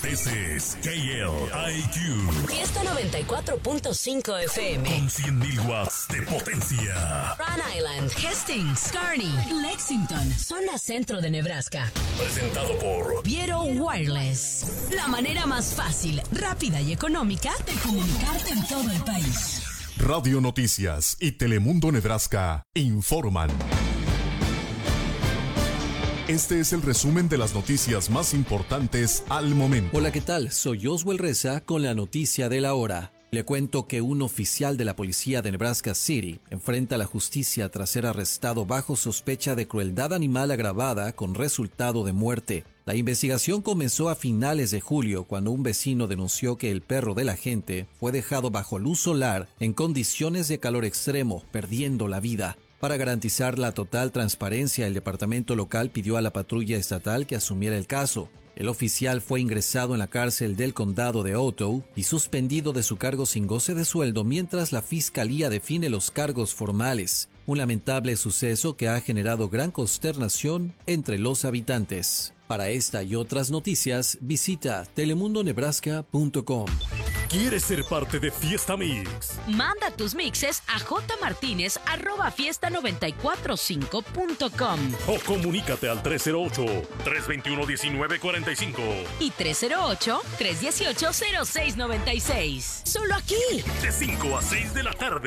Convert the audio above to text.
This is KLIQ. Fiesta 94.5 FM. Con 100.000 watts de potencia. Rhode Island, Hastings, Kearney, Lexington, zona centro de Nebraska. Presentado por Viero Wireless. La manera más fácil, rápida y económica de comunicarte en todo el país. Radio Noticias y Telemundo Nebraska informan. Este es el resumen de las noticias más importantes al momento. Hola, ¿qué tal? Soy Oswald Reza con la noticia de la hora. Le cuento que un oficial de la policía de Nebraska City enfrenta a la justicia tras ser arrestado bajo sospecha de crueldad animal agravada con resultado de muerte. La investigación comenzó a finales de julio cuando un vecino denunció que el perro del agente fue dejado bajo luz solar en condiciones de calor extremo, perdiendo la vida. Para garantizar la total transparencia, el departamento local pidió a la patrulla estatal que asumiera el caso. El oficial fue ingresado en la cárcel del condado de Otto y suspendido de su cargo sin goce de sueldo mientras la fiscalía define los cargos formales. Un lamentable suceso que ha generado gran consternación entre los habitantes. Para esta y otras noticias, visita telemundonebraska.com. ¿Quieres ser parte de Fiesta Mix? Manda tus mixes a jmartinez@fiesta945.com O comunícate al 308-321-1945 y 308-318-0696. Solo aquí. De 5 a 6 de la tarde.